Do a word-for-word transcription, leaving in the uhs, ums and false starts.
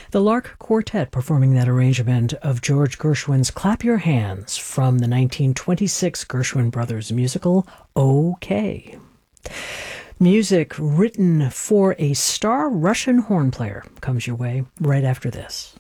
The Lark Quartet performing that arrangement of George Gershwin's Clap Your Hands from the nineteen twenty-six Gershwin Brothers musical, OK. Music written for a star Russian horn player comes your way right after this.